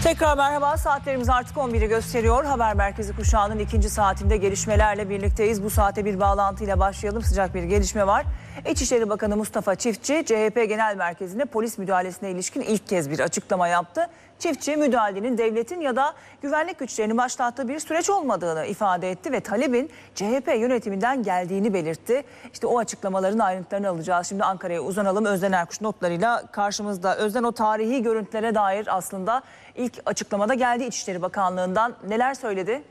Tekrar merhaba, saatlerimiz artık 11'i gösteriyor. Haber Merkezi kuşağının ikinci saatinde gelişmelerle birlikteyiz. Bu saate bir bağlantıyla başlayalım. Sıcak bir gelişme var. İçişleri Bakanı Mustafa Çiftçi, CHP Genel Merkezi'nde polis müdahalesine ilişkin ilk kez bir açıklama yaptı. Çiftçi, müdahalenin devletin ya da güvenlik güçlerinin başlattığı bir süreç olmadığını ifade etti ve talebin CHP yönetiminden geldiğini belirtti. İşte o açıklamaların ayrıntılarını alacağız. Şimdi Ankara'ya uzanalım. Özden Erkuş notlarıyla karşımızda. Özden, o tarihi görüntülere dair aslında ilk açıklamada geldi İçişleri Bakanlığı'ndan. Neler söyledi?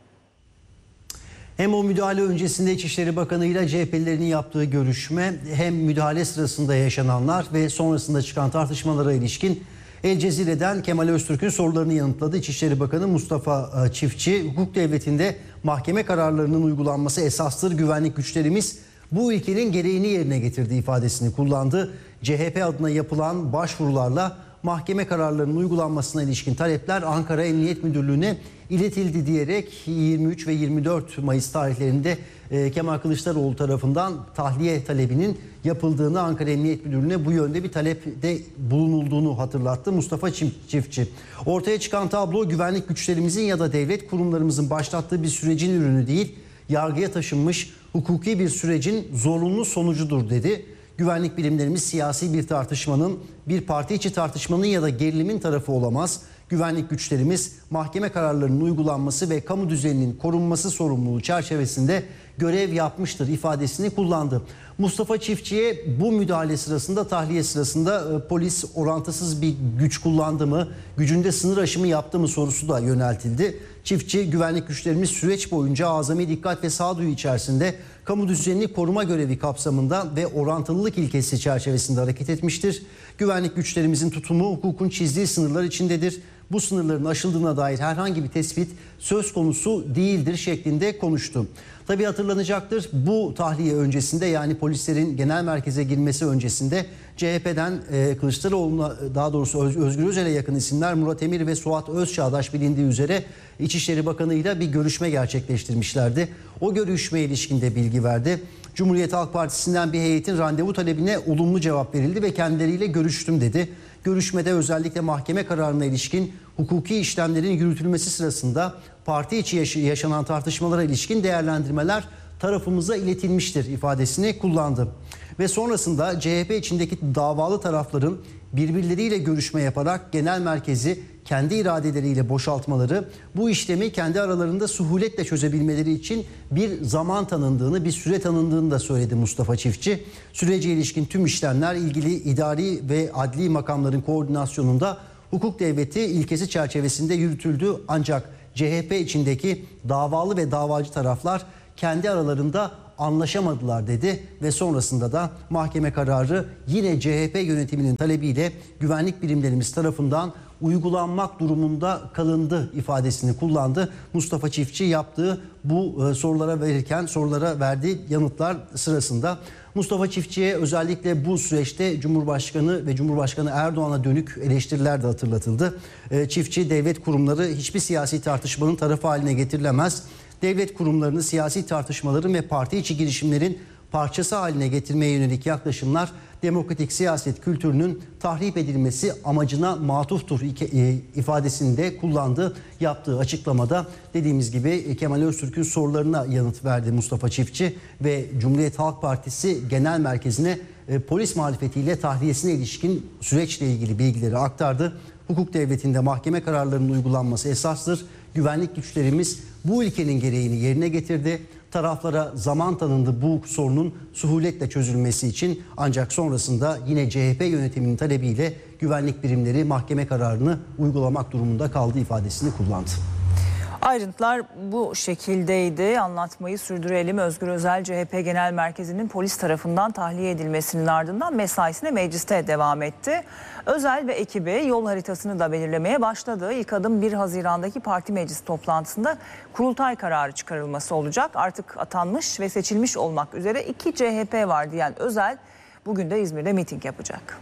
Hem o müdahale öncesinde İçişleri Bakanı ile CHP'lilerin yaptığı görüşme, hem müdahale sırasında yaşananlar ve sonrasında çıkan tartışmalara ilişkin El Cezire'den Kemal Öztürk'ün sorularını yanıtladı. İçişleri Bakanı Mustafa Çiftçi, hukuk devletinde mahkeme kararlarının uygulanması esastır. Güvenlik güçlerimiz bu ilkenin gereğini yerine getirdiği ifadesini kullandı. CHP adına yapılan başvurularla mahkeme kararlarının uygulanmasına ilişkin talepler Ankara Emniyet Müdürlüğü'ne iletildi diyerek 23 ve 24 Mayıs tarihlerinde Kemal Kılıçdaroğlu tarafından tahliye talebinin yapıldığını, Ankara Emniyet Müdürlüğü'ne bu yönde bir talepte bulunulduğunu hatırlattı Mustafa Çiftçi. Ortaya çıkan tablo güvenlik güçlerimizin ya da devlet kurumlarımızın başlattığı bir sürecin ürünü değil, yargıya taşınmış hukuki bir sürecin zorunlu sonucudur dedi. Güvenlik birimlerimiz siyasi bir tartışmanın, bir parti içi tartışmanın ya da gerilimin tarafı olamaz. Güvenlik güçlerimiz mahkeme kararlarının uygulanması ve kamu düzeninin korunması sorumluluğu çerçevesinde görev yapmıştır ifadesini kullandı. Mustafa Çiftçi'ye bu müdahale sırasında, tahliye sırasında polis orantısız bir güç kullandı mı, gücünde sınır aşımı yaptı mı sorusu da yöneltildi. Çiftçi, güvenlik güçlerimiz süreç boyunca azami dikkat ve sağduyu içerisinde kamu düzenini koruma görevi kapsamında ve orantılılık ilkesi çerçevesinde hareket etmiştir. Güvenlik güçlerimizin tutumu hukukun çizdiği sınırlar içindedir. Bu sınırların aşıldığına dair herhangi bir tespit söz konusu değildir şeklinde konuştu. Tabii hatırlanacaktır, bu tahliye öncesinde, yani polislerin genel merkeze girmesi öncesinde CHP'den Kılıçdaroğlu'na, daha doğrusu Özgür Özel'e yakın isimler Murat Emir ve Suat Özçağdaş bilindiği üzere İçişleri Bakanı ile bir görüşme gerçekleştirmişlerdi. O görüşmeye ilişkin de bilgi verdi. Cumhuriyet Halk Partisi'nden bir heyetin randevu talebine olumlu cevap verildi ve kendileriyle görüştüm dedi. Görüşmede özellikle mahkeme kararına ilişkin hukuki işlemlerin yürütülmesi sırasında parti içi yaşanan tartışmalara ilişkin değerlendirmeler tarafımıza iletilmiştir ifadesini kullandı. Ve sonrasında CHP içindeki davalı tarafların birbirleriyle görüşme yaparak genel merkezi kendi iradeleriyle boşaltmaları, bu işlemi kendi aralarında suhuletle çözebilmeleri için bir zaman tanındığını, bir süre tanındığını da söyledi Mustafa Çiftçi. Sürece ilişkin tüm işlemler ilgili idari ve adli makamların koordinasyonunda hukuk devleti ilkesi çerçevesinde yürütüldü. Ancak CHP içindeki davalı ve davacı taraflar kendi aralarında anlaşamadılar dedi ve sonrasında da mahkeme kararı yine CHP yönetiminin talebiyle güvenlik birimlerimiz tarafından uygulanmak durumunda kalındı ifadesini kullandı. Mustafa Çiftçi yaptığı bu sorulara verdiği yanıtlar sırasında Mustafa Çiftçi'ye özellikle bu süreçte Cumhurbaşkanı ve Cumhurbaşkanı Erdoğan'a dönük eleştiriler de hatırlatıldı. Çiftçi, devlet kurumları hiçbir siyasi tartışmanın tarafı haline getirilemez. Devlet kurumlarını siyasi tartışmaların ve parti içi girişimlerin parçası haline getirmeye yönelik yaklaşımlar demokratik siyaset kültürünün tahrip edilmesi amacına matuftur ifadesini de kullandı. Yaptığı açıklamada dediğimiz gibi Kemal Öztürk'ün sorularına yanıt verdi Mustafa Çiftçi ve Cumhuriyet Halk Partisi Genel Merkezi'ne polis muhalefetiyle tahliyesine ilişkin süreçle ilgili bilgileri aktardı. Hukuk devletinde mahkeme kararlarının uygulanması esastır. Güvenlik güçlerimiz bu ilkenin gereğini yerine getirdi. Taraflara zaman tanındı bu sorunun suhuletle çözülmesi için, ancak sonrasında yine CHP yönetiminin talebiyle güvenlik birimleri mahkeme kararını uygulamak durumunda kaldı ifadesini kullandı. Ayrıntılar bu şekildeydi. Anlatmayı sürdürelim. Özgür Özel, CHP Genel Merkezi'nin polis tarafından tahliye edilmesinin ardından mesaisine mecliste devam etti. Özel ve ekibi yol haritasını da belirlemeye başladı. İlk adım 1 Haziran'daki parti meclisi toplantısında kurultay kararı çıkarılması olacak. Artık atanmış ve seçilmiş olmak üzere 2 CHP var diyen Özel bugün de İzmir'de miting yapacak.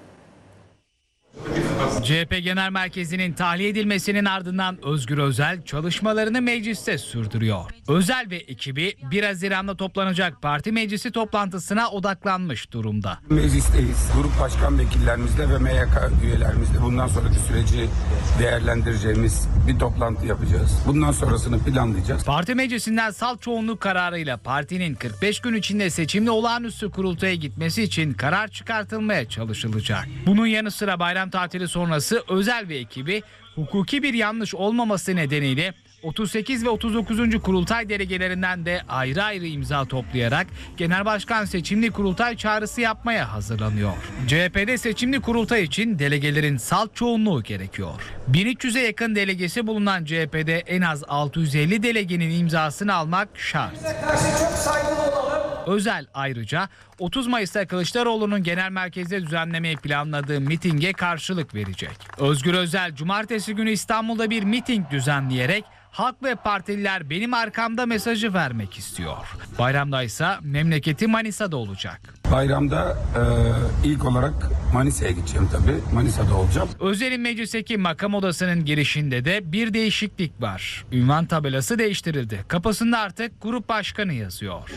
CHP Genel Merkezi'nin tahliye edilmesinin ardından Özgür Özel çalışmalarını mecliste sürdürüyor. Özel ve ekibi 1 Haziran'da toplanacak parti meclisi toplantısına odaklanmış durumda. Meclisteyiz. Grup başkan vekillerimizle ve MYK üyelerimizle bundan sonraki süreci değerlendireceğimiz bir toplantı yapacağız. Bundan sonrasını planlayacağız. Parti meclisinden salt çoğunluk kararıyla partinin 45 gün içinde seçimli olağanüstü kurultaya gitmesi için karar çıkartılmaya çalışılacak. Bunun yanı sıra bayram tatili sonrası Özel ve ekibi hukuki bir yanlış olmaması nedeniyle 38 ve 39. kurultay delegelerinden de ayrı ayrı imza toplayarak genel başkan seçimli kurultay çağrısı yapmaya hazırlanıyor. CHP'de seçimli kurultay için delegelerin salt çoğunluğu gerekiyor. 1300'e yakın delegesi bulunan CHP'de en az 650 delegenin imzasını almak şart. Özel ayrıca 30 Mayıs'ta Kılıçdaroğlu'nun genel merkezde düzenlemeyi planladığı mitinge karşılık verecek. Özgür Özel cumartesi günü İstanbul'da bir miting düzenleyerek halk ve partililer benim arkamda mesajı vermek istiyor. Bayramda ise memleketi Manisa'da olacak. Bayramda ilk olarak Manisa'ya gideceğim tabii. Manisa'da olacağım. Özel'in meclisteki makam odasının girişinde de bir değişiklik var. Ünvan tabelası değiştirildi. Kapısında artık grup başkanı yazıyor.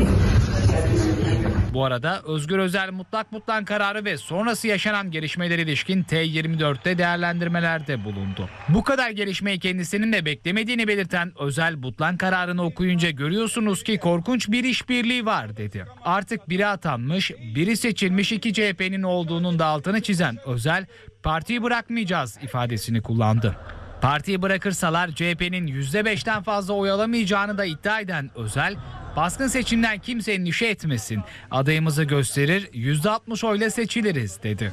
Bu arada Özgür Özel mutlak kararı ve sonrası yaşanan gelişmelere ilişkin T24'te değerlendirmelerde bulundu. Bu kadar gelişmeyi kendisinin de beklemediğini belirten Özel mutlak kararını okuyunca görüyorsunuz ki korkunç bir işbirliği var dedi. Artık biri atanmış, biri seçilmiş iki CHP'nin olduğunun da altını çizen Özel, partiyi bırakmayacağız ifadesini kullandı. Partiyi bırakırsalar CHP'nin %5'ten fazla oy alamayacağını da iddia eden Özel, baskın seçimden kimse endişe etmesin, adayımızı gösterir, %60 oyla seçiliriz dedi.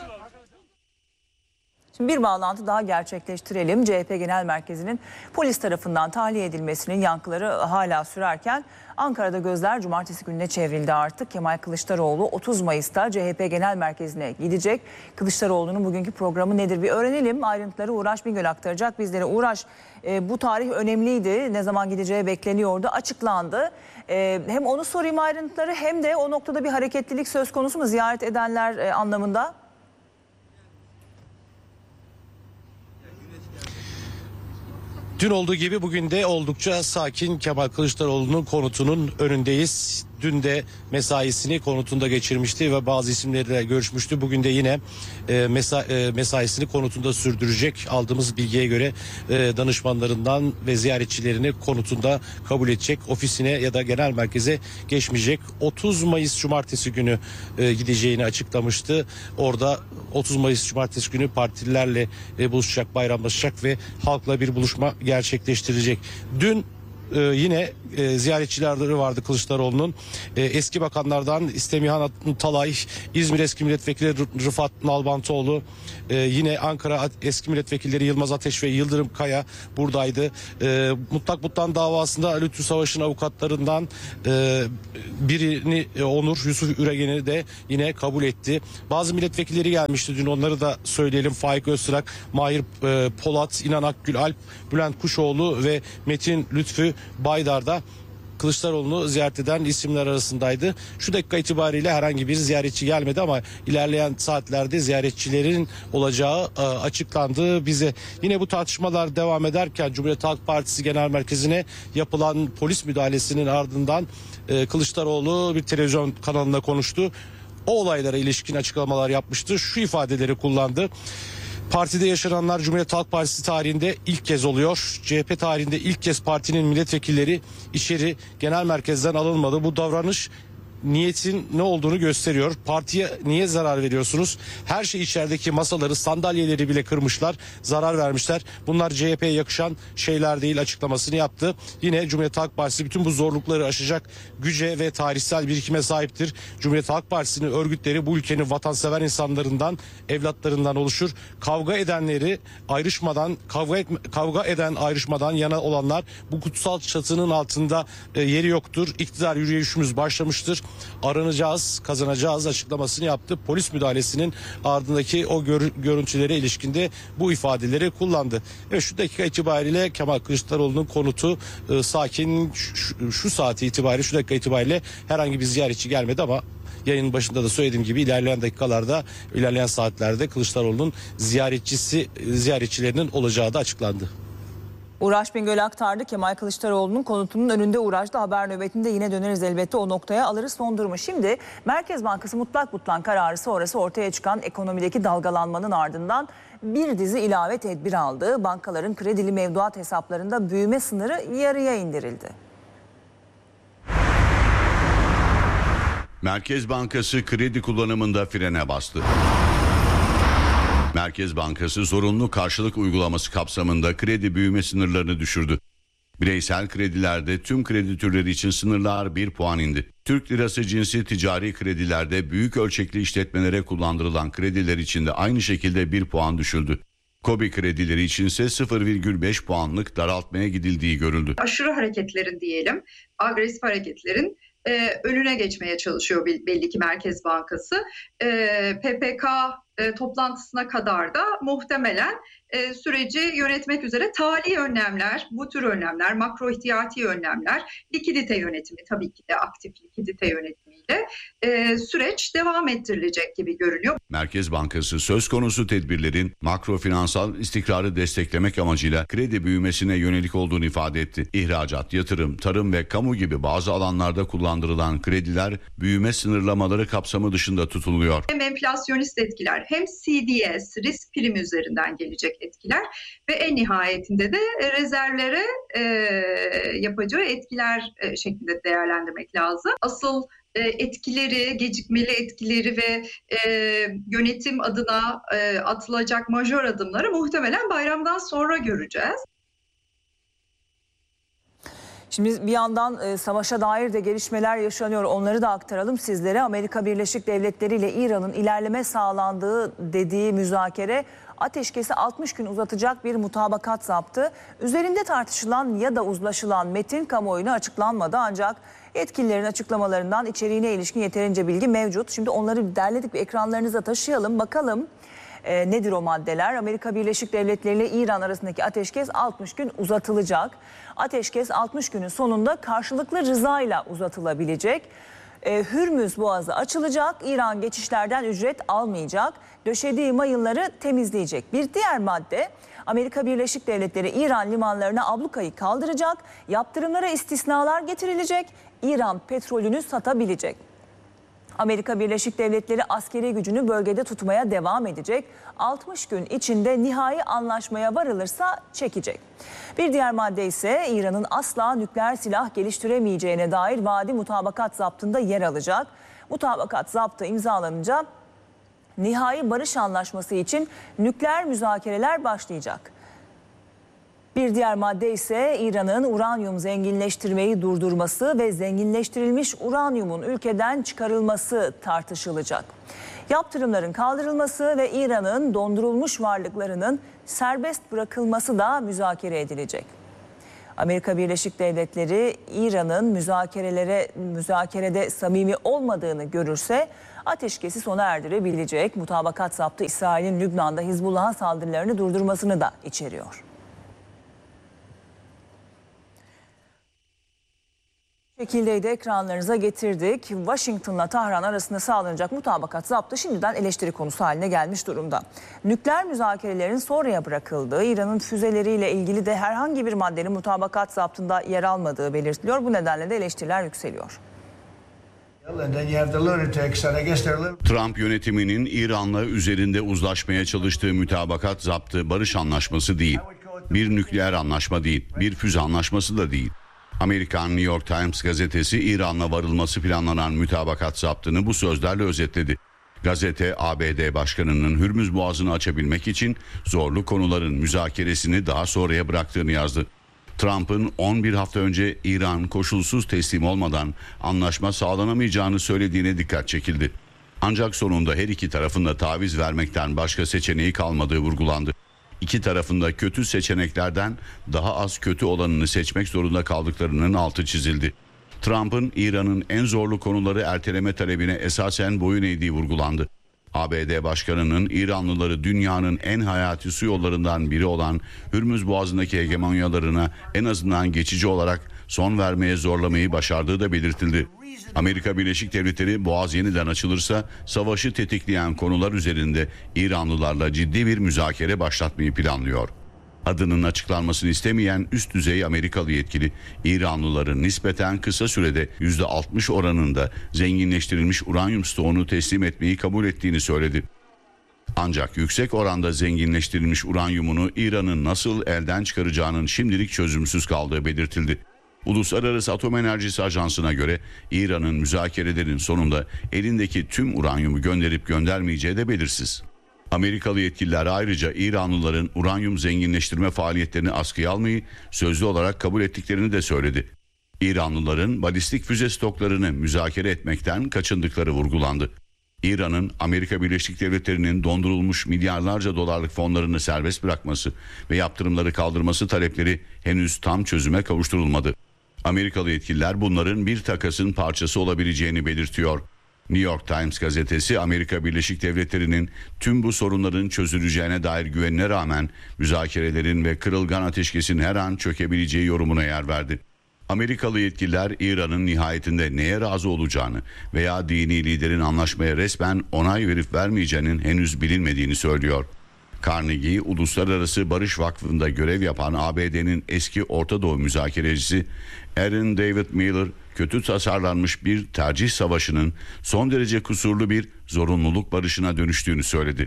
Şimdi bir bağlantı daha gerçekleştirelim. CHP Genel Merkezi'nin polis tarafından tahliye edilmesinin yankıları hala sürerken Ankara'da gözler cumartesi gününe çevrildi artık. Kemal Kılıçdaroğlu 30 Mayıs'ta CHP Genel Merkezi'ne gidecek. Kılıçdaroğlu'nun bugünkü programı nedir bir öğrenelim. Ayrıntıları Uğraş Bingöl aktaracak bizlere. Uğraş, bu tarih önemliydi. Ne zaman gideceği bekleniyordu. Açıklandı. Hem onu sorayım ayrıntıları hem de o noktada bir hareketlilik söz konusu mu ziyaret edenler anlamında? Dün olduğu gibi bugün de oldukça sakin Kemal Kılıçdaroğlu'nun konutunun önündeyiz. Dün de mesaisini konutunda geçirmişti ve bazı isimlerle görüşmüştü. Bugün de yine mesaisini konutunda sürdürecek. Aldığımız bilgiye göre danışmanlarından ve ziyaretçilerini konutunda kabul edecek. Ofisine ya da genel merkeze geçmeyecek. 30 Mayıs Cumartesi günü gideceğini açıklamıştı. Orada 30 Mayıs Cumartesi günü partililerle buluşacak, bayramlaşacak ve halkla bir buluşma gerçekleştirecek. Dün yine ziyaretçileri vardı Kılıçdaroğlu'nun. Eski bakanlardan İstemihan Talay, İzmir eski milletvekili Rıfat Nalbantoğlu, yine Ankara eski milletvekilleri Yılmaz Ateş ve Yıldırım Kaya buradaydı. Mutlak davasında Lütfü Savaş'ın avukatlarından birini Onur Yusuf Üregen'i de yine kabul etti. Bazı milletvekilleri gelmişti dün, onları da söyleyelim. Faik Öztürk, Mahir Polat, İnan Akgül Alp, Bülent Kuşoğlu ve Metin Lütfü Baydar da Kılıçdaroğlu'nu ziyaret eden isimler arasındaydı. Şu dakika itibariyle herhangi bir ziyaretçi gelmedi ama ilerleyen saatlerde ziyaretçilerin olacağı açıklandı bize. Yine bu tartışmalar devam ederken Cumhuriyet Halk Partisi Genel Merkezi'ne yapılan polis müdahalesinin ardından Kılıçdaroğlu bir televizyon kanalında konuştu. O olaylara ilişkin açıklamalar yapmıştı. Şu ifadeleri kullandı. Partide yaşananlar Cumhuriyet Halk Partisi tarihinde ilk kez oluyor. CHP tarihinde ilk kez partinin milletvekilleri içeri genel merkezden alınmadı. Bu davranış niyetin ne olduğunu gösteriyor. Partiye niye zarar veriyorsunuz? Her şey içerideki masaları, sandalyeleri bile kırmışlar, zarar vermişler. Bunlar CHP'ye yakışan şeyler değil açıklamasını yaptı. Yine Cumhuriyet Halk Partisi bütün bu zorlukları aşacak güce ve tarihsel birikime sahiptir. Cumhuriyet Halk Partisi'nin örgütleri bu ülkenin vatansever insanlarından, evlatlarından oluşur. Kavga edenleri ayrışmadan, ayrışmadan yana olanlar bu kutsal çatının altında yeri yoktur. İktidar yürüyüşümüz başlamıştır. Aranacağız, kazanacağız açıklamasını yaptı. Polis müdahalesinin ardındaki o görüntülere ilişkinde bu ifadeleri kullandı. Ve şu dakika itibariyle Kemal Kılıçdaroğlu'nun konutu sakin. Şu saati itibariyle, şu dakika itibariyle herhangi bir ziyaretçi gelmedi ama yayının başında da söylediğim gibi ilerleyen dakikalarda, ilerleyen saatlerde Kılıçdaroğlu'nun ziyaretçilerinin olacağı da açıklandı. Uğraş Bingöl aktardı. Kemal Kılıçdaroğlu'nun konutunun önünde Uğraş'ta haber nöbetinde yine döneriz elbette o noktaya, alırız son durumu. Şimdi Merkez Bankası mutlak kararı sonrası ortaya çıkan ekonomideki dalgalanmanın ardından bir dizi ilave tedbir aldı. Bankaların kredili mevduat hesaplarında büyüme sınırı yarıya indirildi. Merkez Bankası kredi kullanımında frene bastı. Merkez Bankası zorunlu karşılık uygulaması kapsamında kredi büyüme sınırlarını düşürdü. Bireysel kredilerde tüm kredi türleri için sınırlar 1 puan indi. Türk lirası cinsi ticari kredilerde büyük ölçekli işletmelere kullandırılan krediler için de aynı şekilde 1 puan düşüldü. KOBİ kredileri içinse 0,5 puanlık daraltmaya gidildiği görüldü. Aşırı hareketlerin diyelim, agresif hareketlerin önüne geçmeye çalışıyor belli ki Merkez Bankası. PPK toplantısına kadar da muhtemelen süreci yönetmek üzere tali önlemler, bu tür önlemler, makro ihtiyati önlemler, likidite yönetimi, tabii ki de aktif likidite yönetimiyle süreç devam ettirilecek gibi görünüyor. Merkez Bankası söz konusu tedbirlerin makro finansal istikrarı desteklemek amacıyla kredi büyümesine yönelik olduğunu ifade etti. İhracat, yatırım, tarım ve kamu gibi bazı alanlarda kullandırılan krediler büyüme sınırlamaları kapsamı dışında tutuluyor. Hem enflasyonist etkiler hem CDS, risk primi üzerinden gelecek etkiler ve en nihayetinde de rezervlere yapacağı etkiler şeklinde değerlendirmek lazım. Asıl etkileri, gecikmeli etkileri ve yönetim adına atılacak majör adımları muhtemelen bayramdan sonra göreceğiz. Şimdi bir yandan savaşa dair de gelişmeler yaşanıyor. Onları da aktaralım sizlere. Amerika Birleşik Devletleri ile İran'ın ilerleme sağlandığı dediği müzakere ateşkesi 60 gün uzatacak bir mutabakat zaptı. Üzerinde tartışılan ya da uzlaşılan metin kamuoyuna açıklanmadı, ancak yetkililerin açıklamalarından içeriğine ilişkin yeterince bilgi mevcut. Şimdi onları derledik, bir ekranlarınıza taşıyalım. Bakalım nedir o maddeler? Amerika Birleşik Devletleri ile İran arasındaki ateşkes 60 gün uzatılacak. Ateşkes 60 günün sonunda karşılıklı rızayla uzatılabilecek. Hürmüz Boğazı açılacak. İran geçişlerden ücret almayacak. Döşediği mayınları temizleyecek. Bir diğer madde, Amerika Birleşik Devletleri İran limanlarına ablukayı kaldıracak. Yaptırımlara istisnalar getirilecek. İran petrolünü satabilecek. Amerika Birleşik Devletleri askeri gücünü bölgede tutmaya devam edecek. 60 gün içinde nihai anlaşmaya varılırsa çekecek. Bir diğer madde ise İran'ın asla nükleer silah geliştiremeyeceğine dair vadi mutabakat zaptında yer alacak. Mutabakat zaptı imzalanınca nihai barış anlaşması için nükleer müzakereler başlayacak. Bir diğer madde ise İran'ın uranyum zenginleştirmeyi durdurması ve zenginleştirilmiş uranyumun ülkeden çıkarılması tartışılacak. Yaptırımların kaldırılması ve İran'ın dondurulmuş varlıklarının serbest bırakılması da müzakere edilecek. Amerika Birleşik Devletleri İran'ın müzakerede samimi olmadığını görürse ateşkesi sona erdirebilecek. Mutabakat zaptı İsrail'in Lübnan'da Hizbullah'a saldırılarını durdurmasını da içeriyor. Şekildeydi, ekranlarınıza getirdik. Washington'la Tahran arasında sağlanacak mutabakat zaptı şimdiden eleştiri konusu haline gelmiş durumda. Nükleer müzakerelerin sonraya bırakıldığı, İran'ın füzeleriyle ilgili de herhangi bir maddenin mutabakat zaptında yer almadığı belirtiliyor. Bu nedenle de eleştiriler yükseliyor. Trump yönetiminin İran'la üzerinde uzlaşmaya çalıştığı mutabakat zaptı barış anlaşması değil. Bir nükleer anlaşma değil, bir füze anlaşması da değil. Amerikan New York Times gazetesi İran'la varılması planlanan mutabakat zaptını bu sözlerle özetledi. Gazete, ABD Başkanı'nın Hürmüz Boğazı'nı açabilmek için zorlu konuların müzakeresini daha sonraya bıraktığını yazdı. Trump'ın 11 hafta önce İran koşulsuz teslim olmadan anlaşma sağlanamayacağını söylediğine dikkat çekildi. Ancak sonunda her iki tarafın da taviz vermekten başka seçeneği kalmadığı vurgulandı. İki tarafında kötü seçeneklerden daha az kötü olanını seçmek zorunda kaldıklarının altı çizildi. Trump'ın İran'ın en zorlu konuları erteleme talebine esasen boyun eğdiği vurgulandı. ABD Başkanı'nın İranlıları dünyanın en hayati su yollarından biri olan Hürmüz Boğazı'ndaki hegemonyalarına en azından geçici olarak son vermeye zorlamayı başardığı da belirtildi. Amerika Birleşik Devletleri Boğaz yeniden açılırsa savaşı tetikleyen konular üzerinde İranlılarla ciddi bir müzakere başlatmayı planlıyor. Adının açıklanmasını istemeyen üst düzey Amerikalı yetkili, İranlıların nispeten kısa sürede %60 oranında zenginleştirilmiş uranyum stoğunu teslim etmeyi kabul ettiğini söyledi. Ancak yüksek oranda zenginleştirilmiş uranyumunu İran'ın nasıl elden çıkaracağının şimdilik çözümsüz kaldığı belirtildi. Uluslararası Atom Enerjisi Ajansı'na göre İran'ın müzakerelerin sonunda elindeki tüm uranyumu gönderip göndermeyeceği de belirsiz. Amerikalı yetkililer ayrıca İranlıların uranyum zenginleştirme faaliyetlerini askıya almayı sözlü olarak kabul ettiklerini de söyledi. İranlıların balistik füze stoklarını müzakere etmekten kaçındıkları vurgulandı. İran'ın Amerika Birleşik Devletleri'nin dondurulmuş milyarlarca dolarlık fonlarını serbest bırakması ve yaptırımları kaldırması talepleri henüz tam çözüme kavuşturulmadı. Amerikalı yetkililer bunların bir takasın parçası olabileceğini belirtiyor. New York Times gazetesi Amerika Birleşik Devletleri'nin tüm bu sorunların çözüleceğine dair güvenine rağmen müzakerelerin ve kırılgan ateşkesin her an çökebileceği yorumuna yer verdi. Amerikalı yetkililer İran'ın nihayetinde neye razı olacağını veya dini liderin anlaşmaya resmen onay verip vermeyeceğinin henüz bilinmediğini söylüyor. Carnegie Uluslararası Barış Vakfı'nda görev yapan ABD'nin eski Orta Doğu müzakerecisi Aaron David Miller, kötü tasarlanmış bir tercih savaşının son derece kusurlu bir zorunluluk barışına dönüştüğünü söyledi.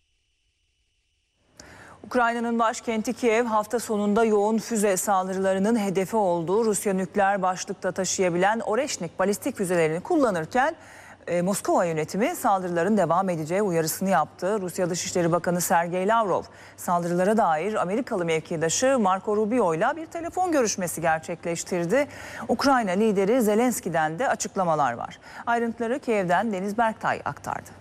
Ukrayna'nın başkenti Kiev hafta sonunda yoğun füze saldırılarının hedefi olduğu Rusya nükleer başlıkta taşıyabilen Oreşnik balistik füzelerini kullanırken Moskova yönetimi saldırıların devam edeceği uyarısını yaptı. Rusya Dışişleri Bakanı Sergey Lavrov saldırılara dair Amerikalı mevkidaşı Marco Rubio ile bir telefon görüşmesi gerçekleştirdi. Ukrayna lideri Zelenski'den de açıklamalar var. Ayrıntıları Kiev'den Deniz Berktay aktardı.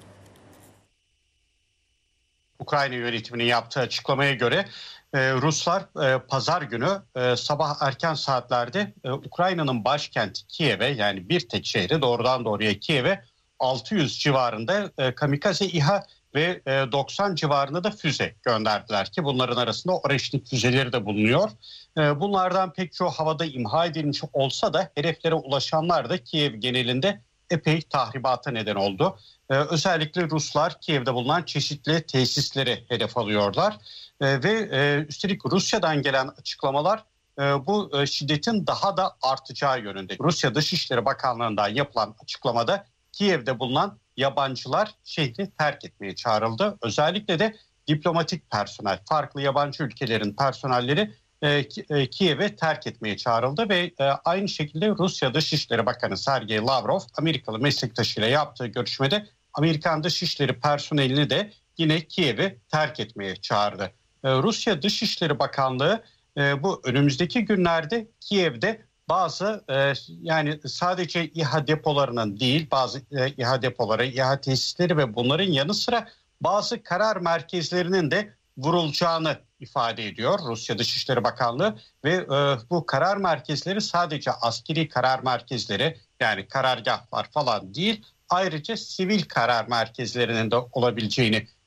Ukrayna yönetiminin yaptığı açıklamaya göre Ruslar pazar günü sabah erken saatlerde Ukrayna'nın başkenti Kiev'e, yani bir tek şehre, doğrudan doğruya Kiev'e 600 civarında kamikaze İHA ve 90 civarında da füze gönderdiler ki bunların arasında Oreşnik füzeleri de bulunuyor. Bunlardan pek çoğu havada imha edilmiş olsa da hedeflere ulaşanlar da Kiev genelinde epey tahribata neden oldu. Özellikle Ruslar Kiev'de bulunan çeşitli tesisleri hedef alıyorlar. Ve üstelik Rusya'dan gelen açıklamalar bu şiddetin daha da artacağı yönünde. Rusya Dışişleri Bakanlığı'ndan yapılan açıklamada Kiev'de bulunan yabancılar şehri terk etmeye çağrıldı. Özellikle de diplomatik personel, farklı yabancı ülkelerin personelleri Kiev'e terk etmeye çağrıldı ve aynı şekilde Rusya Dışişleri Bakanı Sergey Lavrov Amerikalı meslektaşıyla yaptığı görüşmede Amerikan Dışişleri personelini de yine Kiev'i terk etmeye çağırdı. Rusya Dışişleri Bakanlığı bu önümüzdeki günlerde Kiev'de bazı yani sadece İHA depolarının değil, bazı İHA depoları, İHA tesisleri ve bunların yanı sıra bazı karar merkezlerinin de vurulacağını ifade ediyor Rusya Dışişleri Bakanlığı ve bu karar merkezleri sadece askeri karar merkezleri, yani karargahlar falan değil, ayrıca sivil karar merkezlerinin de olabileceğini